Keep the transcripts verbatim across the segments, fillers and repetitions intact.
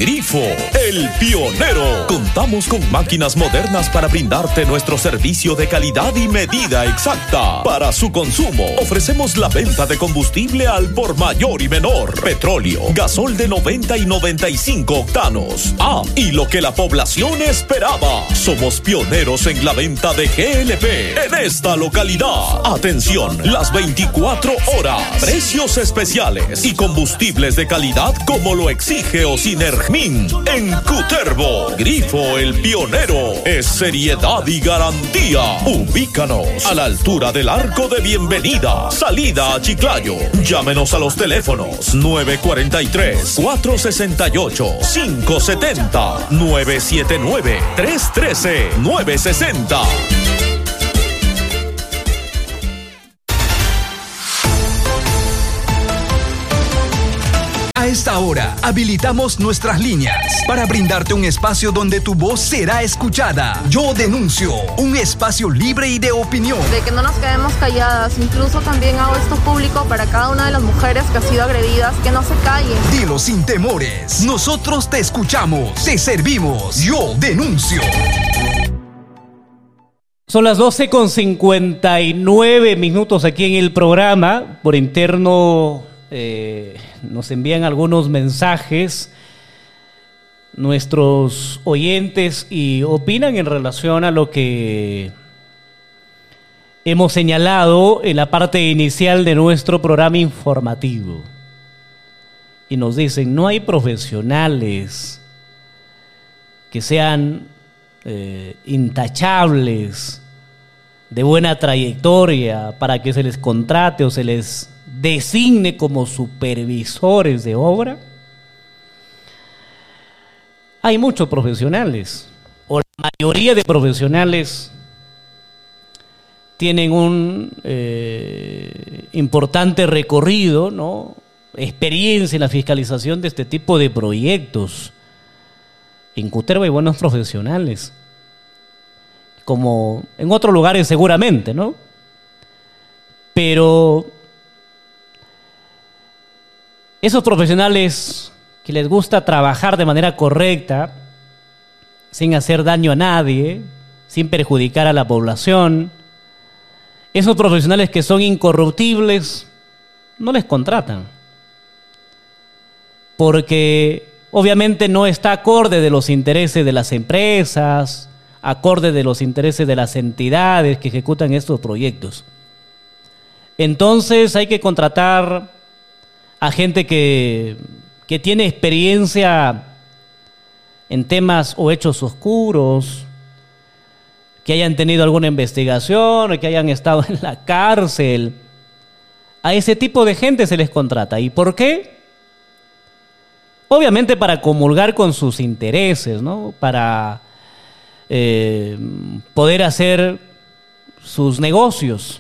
Grifo, el pionero. Contamos con máquinas modernas para brindarte nuestro servicio de calidad y medida exacta. Para su consumo, ofrecemos la venta de combustible al por mayor y menor. Petróleo, gasol de noventa y noventa y cinco octanos. Ah, y lo que la población esperaba. Somos pioneros en la venta de G L P en esta localidad. Atención, las veinticuatro horas. Precios especiales y combustibles de calidad como lo exige Osinergmin en Cutervo. Grifo, el pionero, es seriedad y garantía. Ubícanos a la altura del Arco de Bienvenida, salida a Chiclayo. Llámenos a los teléfonos nueve cuatro tres, cuatro seis ocho, cinco siete cero, nueve siete nueve, tres uno tres, nueve seis cero. A esta hora, habilitamos nuestras líneas para brindarte un espacio donde tu voz será escuchada. Yo denuncio, un espacio libre y de opinión. De que no nos quedemos calladas. Incluso también hago esto público para cada una de las mujeres que ha sido agredidas, que no se callen. Dilo sin temores. Nosotros te escuchamos, te servimos. Yo denuncio. Son las doce con cincuenta y nueve minutos aquí en el programa. Por interno eh, nos envían algunos mensajes nuestros oyentes y opinan en relación a lo que hemos señalado en la parte inicial de nuestro programa informativo. Y nos dicen, no hay profesionales que sean eh, intachables, de buena trayectoria, para que se les contrate o se les designe como supervisores de obra. Hay muchos profesionales, o la mayoría de profesionales tienen un eh, importante recorrido, ¿no? Experiencia en la fiscalización de este tipo de proyectos. En Cutervo hay buenos profesionales, como en otros lugares seguramente, ¿no? Pero esos profesionales que les gusta trabajar de manera correcta, sin hacer daño a nadie, sin perjudicar a la población, esos profesionales que son incorruptibles, no les contratan. Porque obviamente no está acorde de los intereses de las empresas, acorde de los intereses de las entidades que ejecutan estos proyectos. Entonces hay que contratar a gente que, que tiene experiencia en temas o hechos oscuros, que hayan tenido alguna investigación o que hayan estado en la cárcel. A ese tipo de gente se les contrata. ¿Y por qué? Obviamente para comulgar con sus intereses, ¿no? Para eh, poder hacer sus negocios.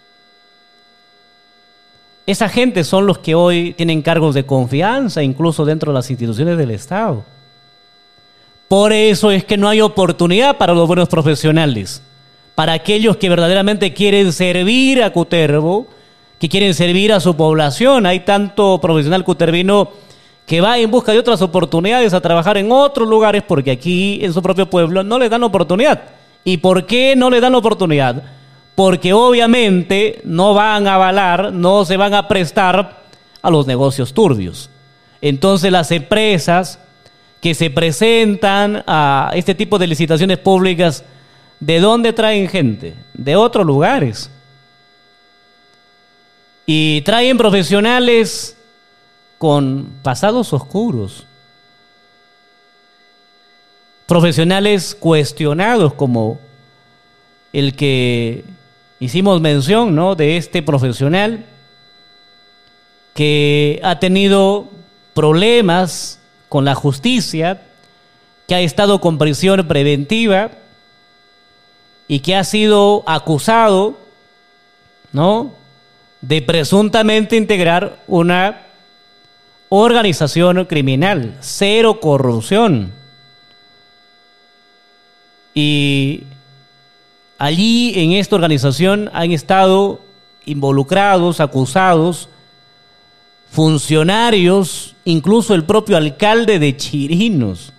Esa gente son los que hoy tienen cargos de confianza, incluso dentro de las instituciones del Estado. Por eso es que no hay oportunidad para los buenos profesionales, para aquellos que verdaderamente quieren servir a Cutervo, que quieren servir a su población. Hay tanto profesional cutervino que va en busca de otras oportunidades a trabajar en otros lugares porque aquí en su propio pueblo no les dan oportunidad. ¿Y por qué no les dan oportunidad? Porque obviamente no van a avalar, no se van a prestar a los negocios turbios. Entonces las empresas que se presentan a este tipo de licitaciones públicas, ¿de dónde traen gente? De otros lugares. Y traen profesionales con pasados oscuros, profesionales cuestionados como el que hicimos mención, ¿no? De este profesional que ha tenido problemas con la justicia, que ha estado con prisión preventiva y que ha sido acusado, ¿no?, de presuntamente integrar una organización criminal, cero corrupción. Y allí en esta organización han estado involucrados, acusados, funcionarios incluso el propio alcalde de Chirinos.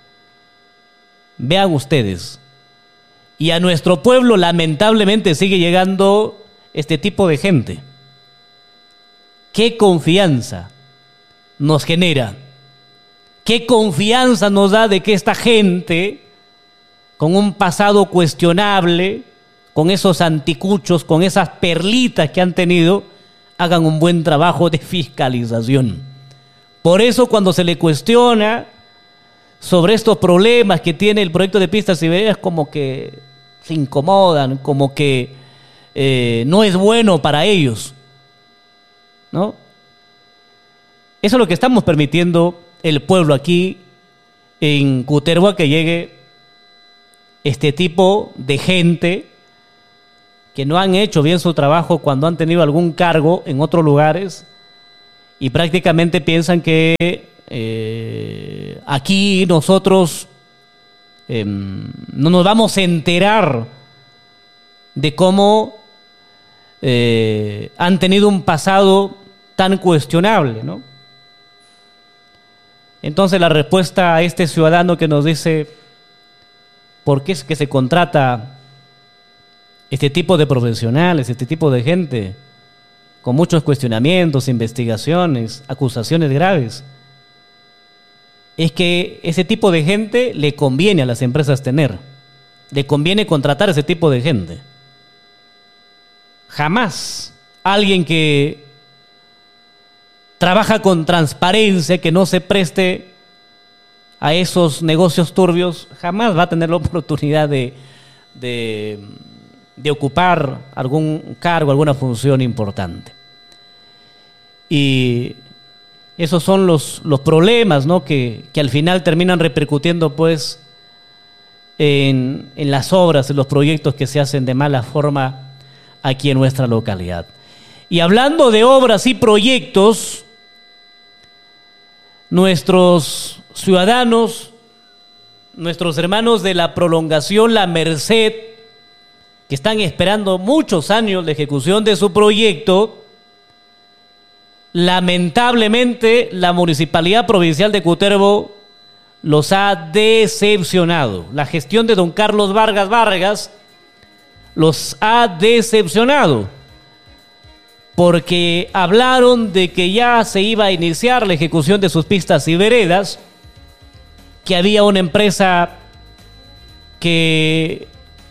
Vean ustedes. Y a nuestro pueblo lamentablemente sigue llegando este tipo de gente. ¿Qué confianza nos genera? ¿Qué confianza nos da de que esta gente, con un pasado cuestionable, con esos anticuchos, con esas perlitas que han tenido, hagan un buen trabajo de fiscalización? Por eso, cuando se le cuestiona sobre estos problemas que tiene el proyecto de pistas y veredas, como que se incomodan, como que eh, no es bueno para ellos, ¿no? Eso es lo que estamos permitiendo el pueblo aquí en Cutervo, que llegue este tipo de gente que no han hecho bien su trabajo cuando han tenido algún cargo en otros lugares y prácticamente piensan que eh, aquí nosotros eh, no nos vamos a enterar de cómo eh, han tenido un pasado tan cuestionable, ¿no? Entonces la respuesta a este ciudadano que nos dice ¿por qué es que se contrata este tipo de profesionales, este tipo de gente con muchos cuestionamientos, investigaciones, acusaciones graves? Es que ese tipo de gente le conviene a las empresas tener, le conviene contratar a ese tipo de gente. Jamás alguien que trabaja con transparencia, que no se preste a esos negocios turbios, jamás va a tener la oportunidad de, de, de ocupar algún cargo, alguna función importante. Y esos son los, los problemas, ¿no? que, que al final terminan repercutiendo pues en, en las obras, en los proyectos que se hacen de mala forma aquí en nuestra localidad. Y hablando de obras y proyectos, nuestros ciudadanos, nuestros hermanos de la prolongación La Merced, que están esperando muchos años de ejecución de su proyecto, lamentablemente la Municipalidad Provincial de Cutervo los ha decepcionado. La gestión de don Carlos Vargas Vargas los ha decepcionado, porque hablaron de que ya se iba a iniciar la ejecución de sus pistas y veredas, que había una empresa que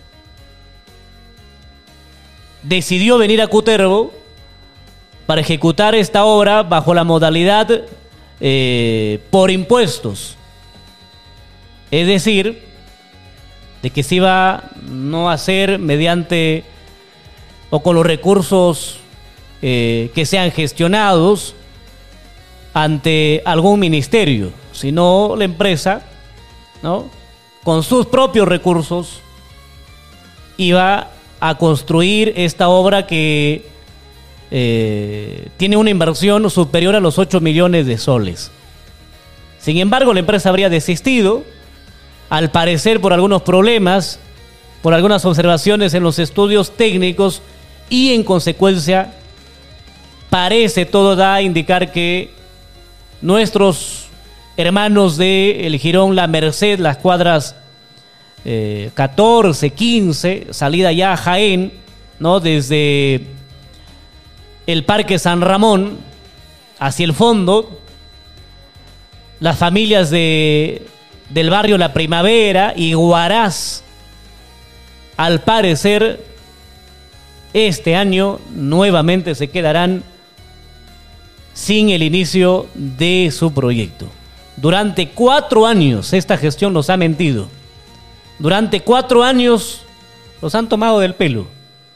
decidió venir a Cutervo para ejecutar esta obra bajo la modalidad eh, por impuestos. Es decir, de que se iba no a hacer mediante o con los recursos eh, que sean gestionados ante algún ministerio, sino la empresa, ¿no?, con sus propios recursos iba a construir esta obra que eh, tiene una inversión superior a los ocho millones de soles. Sin embargo, la empresa habría desistido, al parecer por algunos problemas, por algunas observaciones en los estudios técnicos, y en consecuencia parece todo da a indicar que nuestros hermanos de El Jirón La Merced, las cuadras eh, catorce, quince, salida ya a Jaén, ¿no?, desde el Parque San Ramón hacia el fondo, las familias de, del barrio La Primavera y Huaraz, al parecer este año nuevamente se quedarán sin el inicio de su proyecto. Durante cuatro años esta gestión los ha mentido. Durante cuatro años los han tomado del pelo.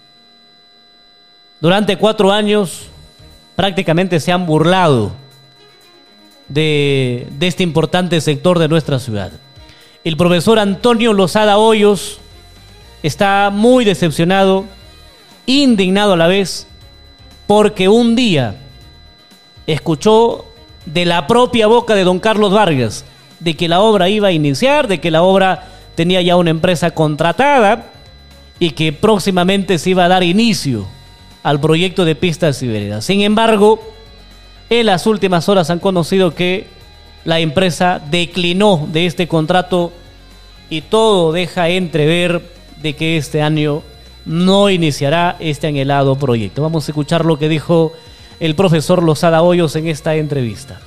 Durante cuatro años prácticamente se han burlado de, de este importante sector de nuestra ciudad. El profesor Antonio Lozada Hoyos está muy decepcionado, indignado a la vez, porque un día escuchó de la propia boca de don Carlos Vargas de que la obra iba a iniciar, de que la obra tenía ya una empresa contratada y que próximamente se iba a dar inicio al proyecto de pistas y veredas. Sin embargo, En las últimas horas han conocido que la empresa declinó de este contrato y todo deja entrever de que este año no iniciará este anhelado proyecto. Vamos a escuchar lo que dijo el profesor Lozada Hoyos en esta entrevista.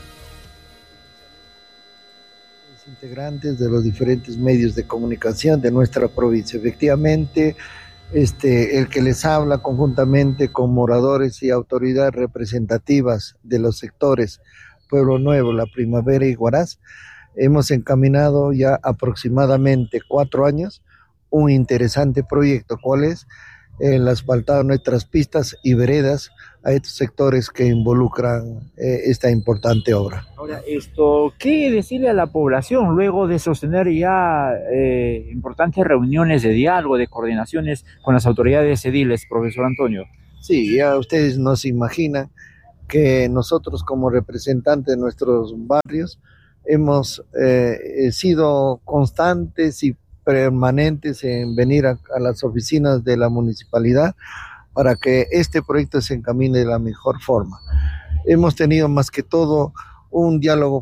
Integrantes de los diferentes medios de comunicación de nuestra provincia. Efectivamente, este, el que les habla conjuntamente con moradores y autoridades representativas de los sectores Pueblo Nuevo, La Primavera y Huaraz, hemos encaminado ya aproximadamente cuatro años un interesante proyecto. ¿Cuál es? El asfaltado de nuestras pistas y veredas a estos sectores que involucran eh, esta importante obra. Ahora, esto, ¿qué decirle a la población luego de sostener ya eh, importantes reuniones de diálogo, de coordinaciones con las autoridades ediles, profesor Antonio? Sí, ya ustedes no se imaginan que nosotros como representantes de nuestros barrios hemos eh, sido constantes y permanentes en venir a, a las oficinas de la municipalidad para que este proyecto se encamine de la mejor forma. Hemos tenido más que todo un diálogo